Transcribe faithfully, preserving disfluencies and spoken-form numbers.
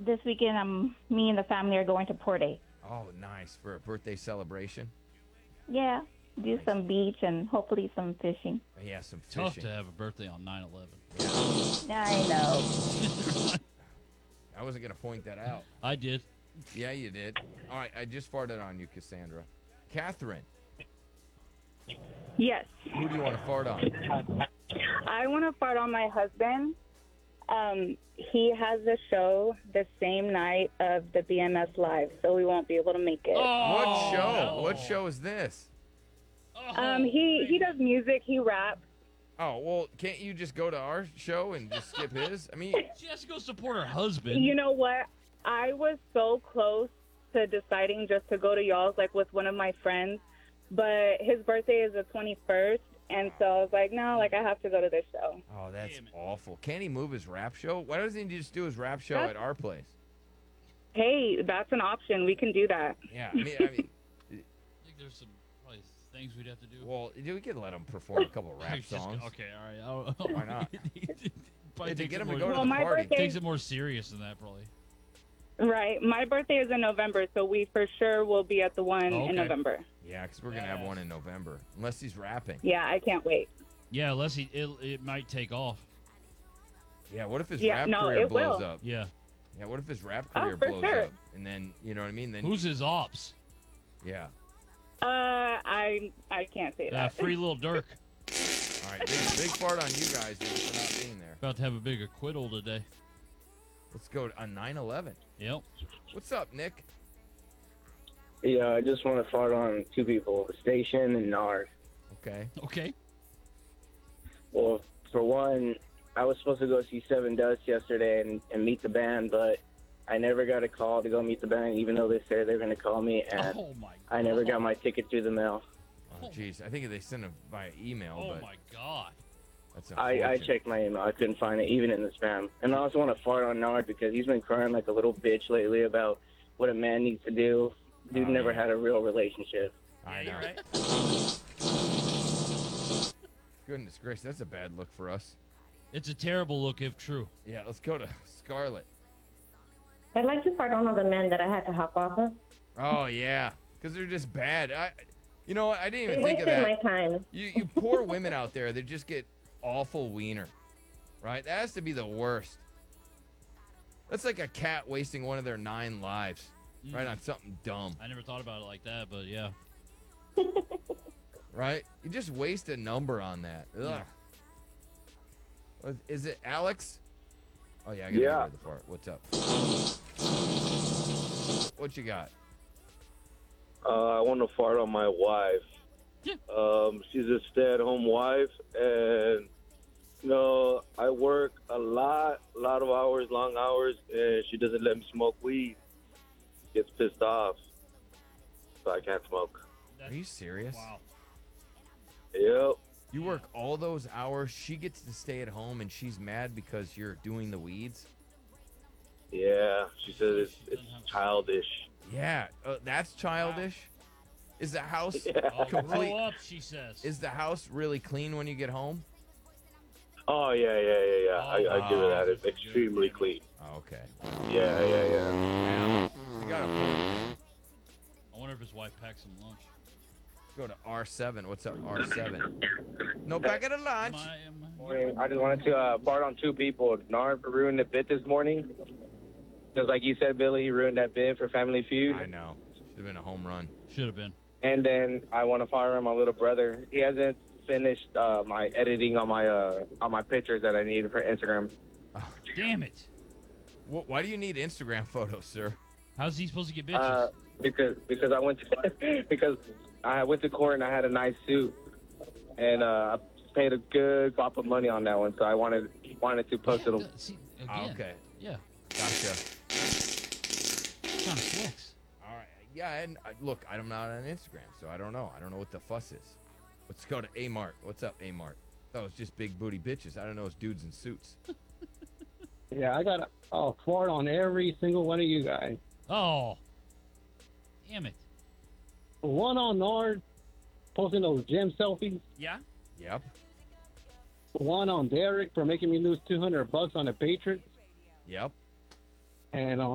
this weekend, um, me and the family are going to Porte. Oh, nice. For a birthday celebration? Yeah, do Nice. some beach and hopefully some fishing. Yeah, some Tough fishing. to have a birthday on nine eleven. I know. I wasn't going to point that out. I did. Yeah, you did. All right, I just farted on you, Cassandra. Catherine, Yes. who do you want to fart on? I want to fart on my husband. Um, he has a show the same night of the B M S Live, so we won't be able to make it. Oh, What show? no. What show is this? Oh, Um, he, he does music, he raps. Oh, well, can't you just go to our show and just skip his? I mean, She has to go support her husband. You know what? I was so close to deciding just to go to y'all's, like with one of my friends, but his birthday is the twenty-first, and so I was like, no, like I have to go to this show. oh, that's Damn it. awful. Can't he move his rap show? Why doesn't he just do his rap show That's- at our place? Hey, that's an option. We can do that. Yeah, I mean, I mean, I think there's some probably things we'd have to do. well, we could let him perform a couple rap He's just- songs. okay, all right. I'll, Why not? Probably Yeah, to takes get it him to more- go to Well, the my party. birthday- Takes it more serious than that, probably. Right. My birthday is in November, so we for sure will be at the one Okay. in November. Yeah, because we're gonna have one in November, unless he's rapping. Yeah, I can't wait. Yeah, unless he, it, it might take off. Yeah, what if his Yeah, rap no, career it blows will. up? Yeah. Yeah, what if his rap Oh, career for blows sure. up, and then you know what I mean? Then Who's his ops? yeah. Uh, I I can't say Uh, that. free little Dirk. All right, big, big fart on you guys then for not being there. About to have a big acquittal today. Let's go on nine eleven. Yep. What's up, Nick? Yeah, I just want to fart on two people, the station and Nard. Okay. Okay. Well, for one, I was supposed to go see Seven Dust yesterday and, and meet the band, but I never got a call to go meet the band, even though they said they were going to call me, and Oh my. I never God. got my ticket through the mail. Oh, jeez. I think they sent him via email, Oh but my God. that's I, I unfortunate. checked my email. I couldn't find it, even in the spam. And I also want to fart on Nard because he's been crying like a little bitch lately about what a man needs to do. Dude Oh, never yeah. had a real relationship. I Yeah, know. you're right. Goodness gracious, that's a bad look for us. It's a terrible look if true. Yeah, let's go to Scarlet. I'd like to fart on all the men that I had to hop off of. Oh yeah, because they're just bad. I, you know, what? I didn't They even think of wasted that. my time. You, you poor women out there that just get awful wiener, right? That has to be the worst. That's like a cat wasting one of their nine lives, right, on something dumb, I never thought about it like that, but yeah. right? You just waste a number on that. Ugh. Uh, Is it Alex? Oh yeah, I got Yeah. the fart. What's up? What you got? Uh, I want to fart on my wife. Yeah. Um, she's a stay-at-home wife, and you know I work a lot, a lot of hours, long hours, and she doesn't let me smoke weed. Gets pissed off, so I can't smoke. Are you serious? Wow. Yep. You work all those hours. She gets to stay at home, and she's mad because you're doing the weeds. Yeah. She says it's, it's childish. Yeah, uh, that's childish. Is the house Yeah. Oh, complete? grow up, she says. Is the house really clean when you get home? Oh yeah, yeah, yeah, yeah. I, I give her that. Oh, It's extremely clean. Oh, okay. Yeah, yeah, yeah. Yeah, you got a point. I wonder if his wife packed some lunch. Go to R seven. What's up, R seven? No packet of lunch. Am I- am I- Morning. I just wanted to uh, fart on two people. Nard ruined the bit this morning. Just like you said, Billy, he ruined that bit for Family Feud. I know. Should have been a home run. Should have been. And then I want to fire on my little brother. He hasn't finished uh, my editing on my uh, on my pictures that I needed for Instagram. Damn it. Wh- Why do you need Instagram photos, sir? How's he supposed to get bitches? Uh, because because I went to because I went to court and I had a nice suit, and uh, I paid a good bop of money on that one. So I wanted wanted to post Yeah, it. d- see, again. Oh, okay. Yeah. Gotcha. Kind of flex. All right. Yeah, and uh, look, I'm not on Instagram, so I don't know. I don't know what the fuss is. Let's go to A Mart. What's up, A Mart? That was just big booty bitches. I don't know. It's dudes in suits. Yeah, I got a, a fart on every single one of you guys. Oh. Damn it. One on Nard, posting those gym selfies. Yeah? Yep. One on Derek for making me lose two hundred bucks on a Patriot. Yep. And on